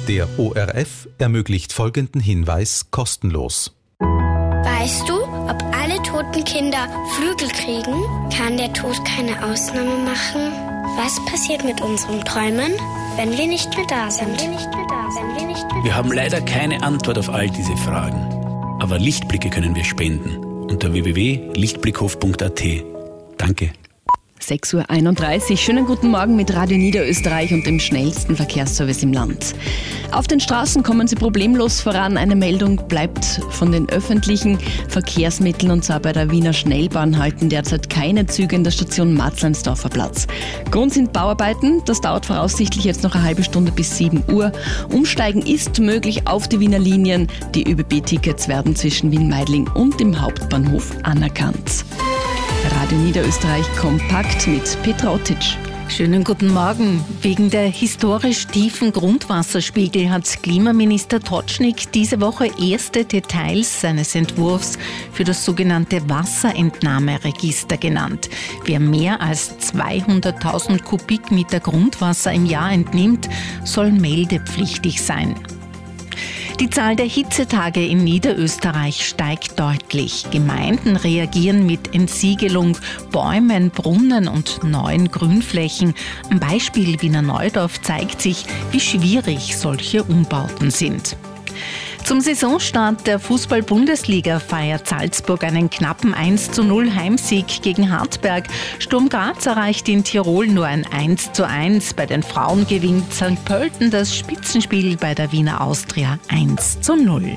Der ORF ermöglicht folgenden Hinweis kostenlos. Weißt du, ob alle toten Kinder Flügel kriegen? Kann der Tod keine Ausnahme machen? Was passiert mit unseren Träumen, wenn wir nicht mehr da sind? Wir haben leider keine Antwort auf all diese Fragen. Aber Lichtblicke können wir spenden unter www.lichtblickhof.at. Danke. 6.31 Uhr. Schönen guten Morgen mit Radio Niederösterreich und dem schnellsten Verkehrsservice im Land. Auf den Straßen kommen Sie problemlos voran. Eine Meldung bleibt von den öffentlichen Verkehrsmitteln, und zwar bei der Wiener Schnellbahn halten derzeit keine Züge in der Station Matzleinsdorfer Platz. Grund sind Bauarbeiten. Das dauert voraussichtlich jetzt noch eine halbe Stunde bis 7 Uhr. Umsteigen ist möglich auf die Wiener Linien. Die ÖBB-Tickets werden zwischen Wien-Meidling und dem Hauptbahnhof anerkannt. Radio Niederösterreich kompakt mit Petra Ottitsch. Schönen guten Morgen. Wegen der historisch tiefen Grundwasserspiegel hat Klimaminister Totschnig diese Woche erste Details seines Entwurfs für das sogenannte Wasserentnahmeregister genannt. Wer mehr als 200.000 Kubikmeter Grundwasser im Jahr entnimmt, soll meldepflichtig sein. Die Zahl der Hitzetage in Niederösterreich steigt deutlich. Gemeinden reagieren mit Entsiegelung, Bäumen, Brunnen und neuen Grünflächen. Am Beispiel Wiener Neudorf zeigt sich, wie schwierig solche Umbauten sind. Zum Saisonstart der Fußball-Bundesliga feiert Salzburg einen knappen 1:0 Heimsieg gegen Hartberg. Sturm Graz erreicht in Tirol nur ein 1:1. Bei den Frauen gewinnt St. Pölten das Spitzenspiel bei der Wiener Austria 1:0.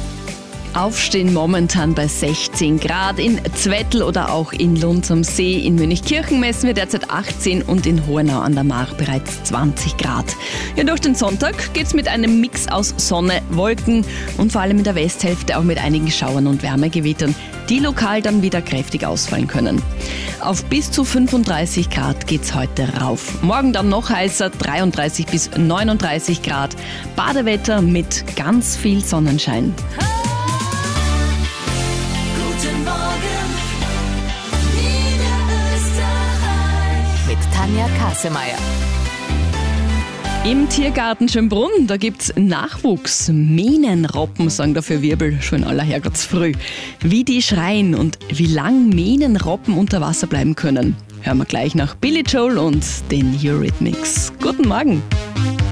Aufstehen momentan bei 16 Grad. In Zwettl oder auch in Lunds am See. In Mönchkirchen messen wir derzeit 18 und in Hohenau an der Mar bereits 20 Grad. Ja, durch den Sonntag geht's mit einem Mix aus Sonne, Wolken und vor allem in der Westhälfte auch mit einigen Schauern und Wärmegewittern, die lokal dann wieder kräftig ausfallen können. Auf bis zu 35 Grad geht's heute rauf. Morgen dann noch heißer, 33 bis 39 Grad. Badewetter mit ganz viel Sonnenschein. Mit Tanja Kassemeyer. Im Tiergarten Schönbrunn, da gibt's Nachwuchs. Mähnenrobben, sagen dafür Wirbel, schon in aller Herrgottsfrüh. Wie die schreien und wie lang Mähnenrobben unter Wasser bleiben können, hören wir gleich nach Billy Joel und den Eurythmics. Guten Morgen.